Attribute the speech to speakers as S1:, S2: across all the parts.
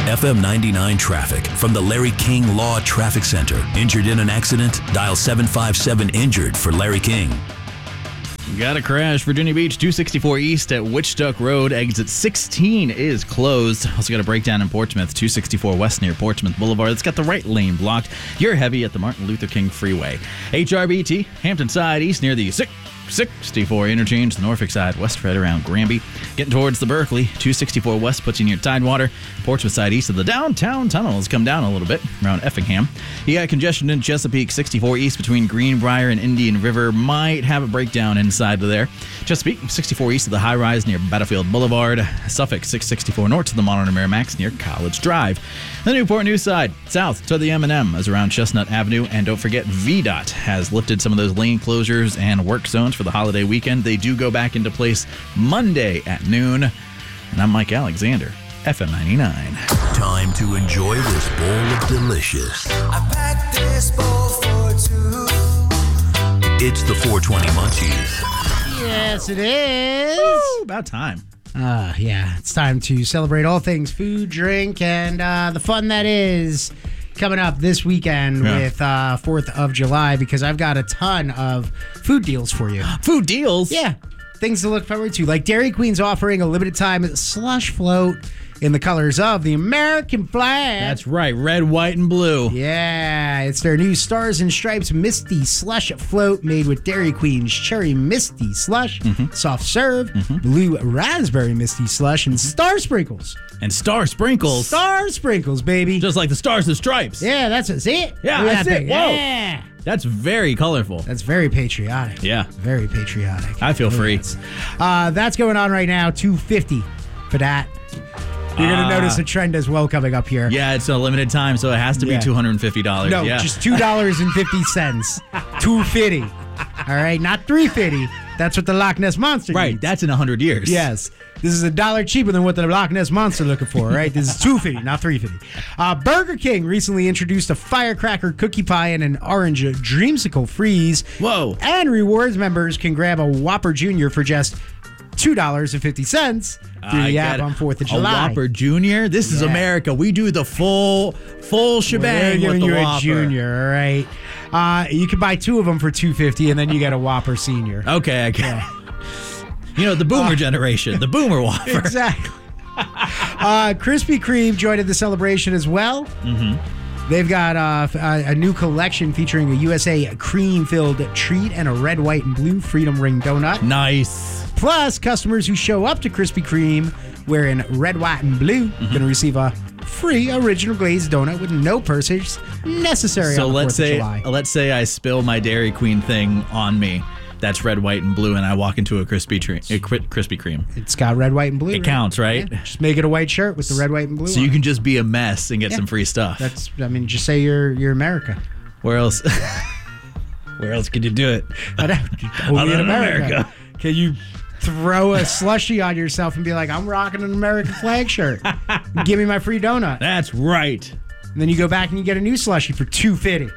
S1: FM 99 traffic from the Larry King Law Traffic Center. Injured in an accident? Dial 757-INJURED for Larry King.
S2: Got a crash. Virginia Beach, 264 East at Witchduck Road. Exit 16 is closed. Also got a breakdown in Portsmouth, 264 West near Portsmouth Boulevard. It's got the right lane blocked. You're heavy at the Martin Luther King Freeway. HRBT, Hampton Side East near the 64 interchange, the Norfolk side west right around Granby. Getting towards the Berkeley, 264 west puts you near Tidewater. Portsmouth side east of the downtown tunnel has come down a little bit around Effingham. You got congestion in Chesapeake, 64 east between Greenbrier and Indian River. Might have a breakdown inside of there. Chesapeake, 64 east of the high rise near Battlefield Boulevard. Suffolk, 664 north to the Modern Merrimax near College Drive. The Newport News side, south to the M&M is around Chestnut Avenue. And don't forget, VDOT has lifted some of those lane closures and work zones for the holiday weekend. They do go back into place Monday at noon. And I'm Mike Alexander, FM 99.
S1: Time to enjoy this bowl of delicious.
S3: I packed this bowl for two.
S1: It's the 420 Munchies.
S4: Yes, it is.
S2: Woo, about time.
S4: Yeah, it's time to celebrate all things food, drink, and the fun that is coming up this weekend with 4th of July, because I've got a ton of food deals for you.
S2: Food deals?
S4: Yeah, things to look forward to. Like Dairy Queen's offering a limited time slush float in the colors of the American flag.
S2: That's right, red, white, and blue.
S4: Yeah, it's their new Stars and Stripes Misty Slush Float made with Dairy Queen's Cherry Misty Slush, Soft Serve, Blue Raspberry Misty Slush, and Star Sprinkles.
S2: And Star Sprinkles.
S4: Star Sprinkles, baby.
S2: Just like the Stars and Stripes.
S4: Yeah, that's it. See it?
S2: Yeah,
S4: Look at
S2: that's
S4: that
S2: it.
S4: thing.
S2: Whoa.
S4: Yeah.
S2: That's very colorful.
S4: That's very patriotic.
S2: Yeah.
S4: Very patriotic.
S2: I feel free.
S4: That's going on right now, $250 for that. You're going to notice a trend as well coming up here.
S2: Yeah, it's a limited time, so it has to be $250.
S4: No,
S2: yeah.
S4: just $2.50. $2.50. All right, not $3.50. That's what the Loch Ness Monster
S2: Right,
S4: needs.
S2: that's in 100 years.
S4: Yes. This is $1 cheaper than what the Loch Ness Monster looking for, right? This is $2.50, not $3.50. Burger King recently introduced a firecracker cookie pie and an orange dreamsicle freeze.
S2: Whoa.
S4: And rewards members can grab a Whopper Jr. for just $2.50 through the app on 4th of July.
S2: A Whopper Junior? This is America. We do the full shebang
S4: We're
S2: with
S4: giving
S2: the
S4: you
S2: Whopper.
S4: a Junior, all right? You can buy 2 of them for $2.50, and then you get a Whopper Senior.
S2: Okay, I get it. You know, the boomer generation, the boomer Whopper.
S4: Exactly. Krispy Kreme joined in the celebration as well. Mm-hmm. They've got a new collection featuring a USA cream-filled treat and a red, white, and blue Freedom Ring donut.
S2: Nice.
S4: Plus, customers who show up to Krispy Kreme wearing red, white, and blue going to receive a free original glazed donut with no purchase necessary
S2: So
S4: on the 4th
S2: let's
S4: of
S2: say
S4: July.
S2: let's say I spill my Dairy Queen thing on me. That's red, white, and blue, and I walk into a Krispy Kreme.
S4: It's got red, white, and blue.
S2: It counts, right?
S4: Yeah. Just make it a white shirt with the red, white, and blue
S2: So
S4: on
S2: you
S4: it.
S2: can just be a mess and get some free stuff.
S4: Just say you're America.
S2: Where else? Where else could you do it?
S4: Only in
S2: in
S4: America.
S2: America.
S4: Can you throw a slushie on yourself and be like, I'm rocking an American flag shirt. Give me my free donut.
S2: That's right.
S4: And then you go back and you get a new slushie for $2.50.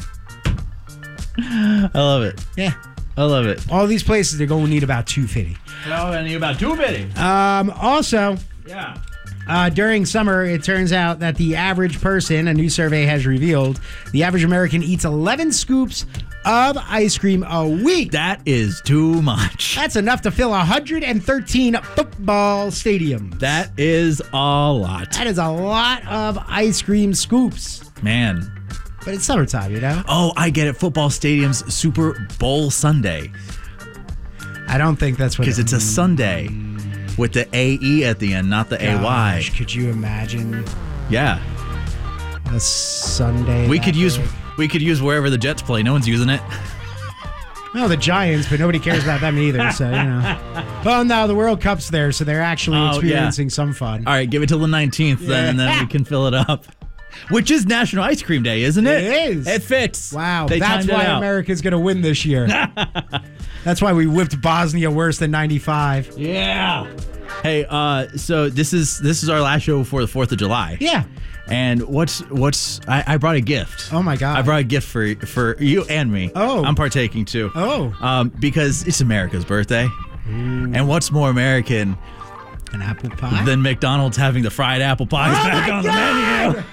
S2: I love it.
S4: Yeah.
S2: I love it.
S4: All these places, they're going to need about $2.50.
S2: Oh, and you about $2.50.
S4: Also,
S2: Yeah.
S4: during summer, it turns out that the average person, a new survey has revealed, the average American eats 11 scoops of ice cream a week.
S2: That is too much.
S4: That's enough to fill 113 football stadiums.
S2: That is a lot.
S4: That is a lot of ice cream scoops.
S2: Man.
S4: But it's summertime, you know?
S2: Oh, I get it. Football stadium's Super Bowl Sunday.
S4: I don't think that's what
S2: Because it's a Sunday with the AE at the end, not the AY.
S4: Gosh, could you imagine
S2: Yeah.
S4: a Sunday?
S2: We
S4: that
S2: could use
S4: big?
S2: wherever the Jets play. No one's using it.
S4: No, the Giants, but nobody cares about them either, so, you know. Well, no, the World Cup's there, so they're actually experiencing some fun.
S2: All right, give it till the 19th, then, and then we can fill it up. Which is National Ice Cream Day, isn't it?
S4: It is.
S2: It fits.
S4: Wow,
S2: They
S4: that's
S2: timed it
S4: why
S2: out.
S4: America's going to win this year. That's why we whipped Bosnia worse than 95.
S2: Yeah. Hey, so this is our last show before the 4th of July.
S4: Yeah.
S2: And I brought a gift.
S4: Oh, my God.
S2: I brought a gift for you and me.
S4: Oh.
S2: I'm partaking too.
S4: Oh.
S2: Because it's America's birthday. And what's more American
S4: An apple pie?
S2: Then McDonald's having the fried apple pies back on the menu.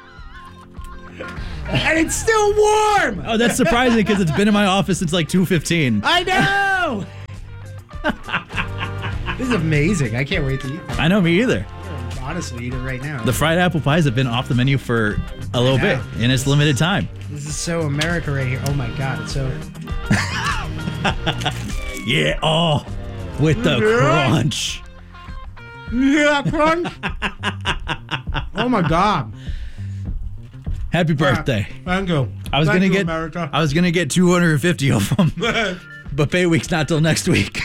S4: And it's still warm!
S2: Oh, that's surprising because it's been in my office since like 2:15.
S4: I know! This is amazing. I can't wait to eat this.
S2: I know, me either.
S4: Honestly, eat it right now.
S2: The fried apple pies have been off the menu for a little bit in its limited time.
S4: This is so America right here. Oh my God, it's so...
S2: Yeah, oh, with the crunch.
S4: Yeah, crunch. Oh my God.
S2: Happy birthday.
S4: Thank you.
S2: I was gonna get 250 of them. But pay week's not till next week.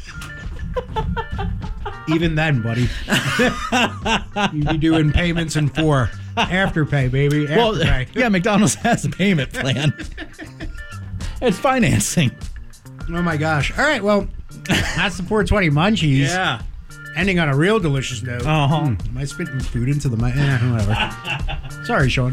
S4: Even then, buddy. You'd be doing payments in 4. Afterpay, baby. Afterpay.
S2: Yeah, McDonald's has a payment plan. It's financing.
S4: Oh my gosh. All right, well, that's the 420 Munchies.
S2: Yeah.
S4: Ending on a real delicious note.
S2: Uh-huh.
S4: Am I spitting food into the mic? Whatever. Sorry, Sean.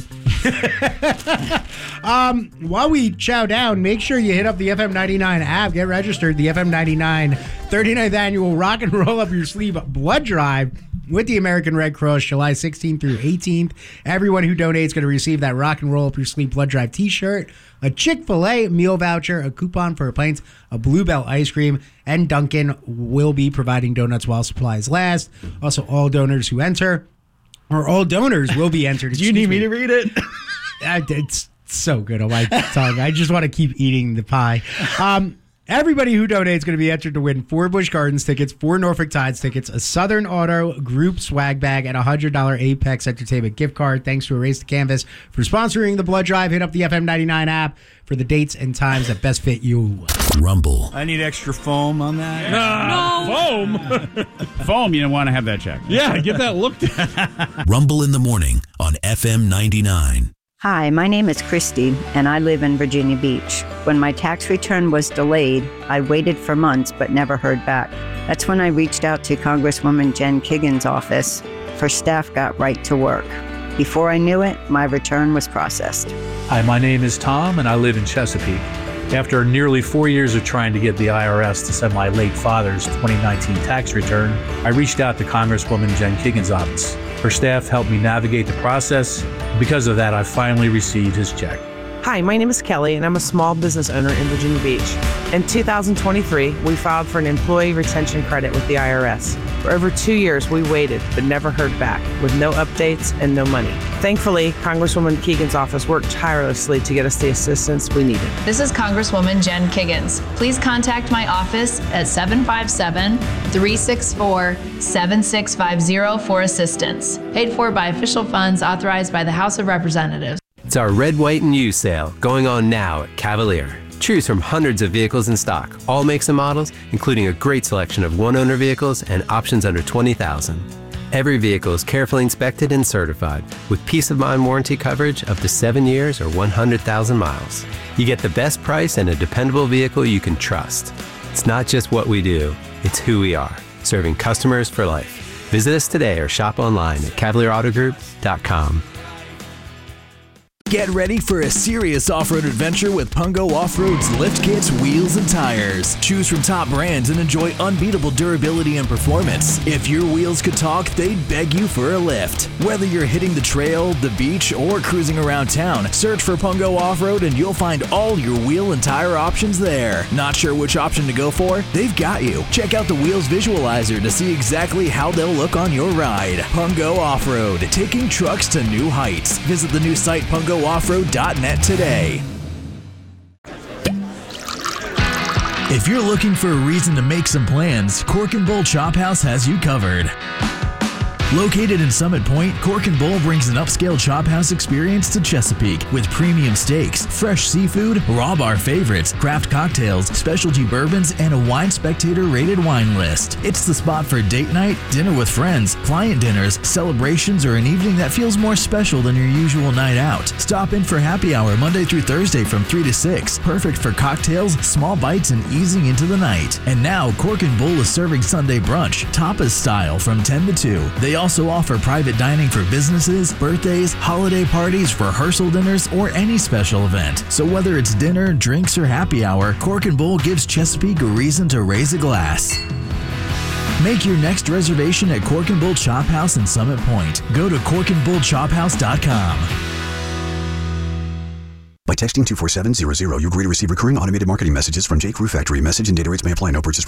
S4: While we chow down, make sure you hit up the FM99 app. Get registered. The FM99 39th Annual Rock and Roll Up Your Sleeve Blood Drive with the American Red Cross, July 16th through 18th. Everyone who donates is going to receive that Rock and Roll Up Your Sleeve Blood Drive t-shirt, a Chick-fil-A meal voucher, a coupon for a pint of Blue Bell ice cream, and Dunkin' will be providing donuts while supplies last. Also, all donors who enter, or all donors will be entered.
S2: Do you need me to read it?
S4: It's so good on my tongue. I just want to keep eating the pie. Everybody who donates is going to be entered to win 4 Busch Gardens tickets, 4 Norfolk Tides tickets, a Southern Auto group swag bag, and a $100 Apex Entertainment gift card. Thanks to Erase the Canvas for sponsoring the blood drive. Hit up the FM99 app for the dates and times that best fit you.
S1: Rumble.
S5: I need extra foam on that.
S6: Foam? Foam, you don't want to have that checked.
S2: Yeah, get that looked at.
S1: Rumble in the morning on FM 99.
S7: Hi, my name is Christy, and I live in Virginia Beach. When my tax return was delayed, I waited for months but never heard back. That's when I reached out to Congresswoman Jen Kiggins' office. Her staff got right to work. Before I knew it, my return was processed.
S8: Hi, my name is Tom, and I live in Chesapeake. After nearly 4 years of trying to get the IRS to send my late father's 2019 tax return, I reached out to Congresswoman Jen Kiggins' office. Her staff helped me navigate the process. Because of that, I finally received his check.
S9: Hi, my name is Kelly, and I'm a small business owner in Virginia Beach. In 2023, we filed for an employee retention credit with the IRS. For over 2 years, we waited, but never heard back, with no updates and no money. Thankfully, Congresswoman Kiggins' office worked tirelessly to get us the assistance we needed.
S10: This is Congresswoman Jen Kiggins. Please contact my office at 757-364-7650 for assistance. Paid for by official funds authorized by the House of Representatives.
S11: It's our Red, White, and You sale going on now at Cavalier. Choose from hundreds of vehicles in stock, all makes and models, including a great selection of one-owner vehicles and options under $20,000. Every vehicle is carefully inspected and certified with peace of mind warranty coverage up to 7 years or 100,000 miles. You get the best price and a dependable vehicle you can trust. It's not just what we do, it's who we are, serving customers for life. Visit us today or shop online at CavalierAutoGroup.com.
S1: Get ready for a serious off-road adventure with Pungo Off-Road's lift kits, wheels, and tires. Choose from top brands and enjoy unbeatable durability and performance. If your wheels could talk, they'd beg you for a lift. Whether you're hitting the trail, the beach, or cruising around town, search for Pungo Off-Road and you'll find all your wheel and tire options there. Not sure which option to go for? They've got you. Check out the Wheels Visualizer to see exactly how they'll look on your ride. Pungo Off-Road, taking trucks to new heights. Visit the new site PungoOffroad.net today. If you're looking for a reason to make some plans, Cork and Bull Chop House has you covered. Located in Summit Point, Cork and Bull brings an upscale chop house experience to Chesapeake with premium steaks, fresh seafood, raw bar favorites, craft cocktails, specialty bourbons, and a Wine Spectator rated wine list. It's the spot for date night, dinner with friends, client dinners, celebrations, or an evening that feels more special than your usual night out. Stop in for happy hour Monday through Thursday from 3 to 6. Perfect for cocktails, small bites, and easing into the night. And now, Cork and Bull is serving Sunday brunch, tapas style from 10 to 2. They also offer private dining for businesses, birthdays, holiday parties, rehearsal dinners, or any special event. So whether it's dinner, drinks, or happy hour, Cork and Bull gives Chesapeake a reason to raise a glass. Make your next reservation at Cork and Bull Chop House in Summit Point. Go to corkandbullchophouse.com.
S12: By texting 24700, you agree to receive recurring automated marketing messages from J. Crew Factory. Message and data rates may apply. No purchase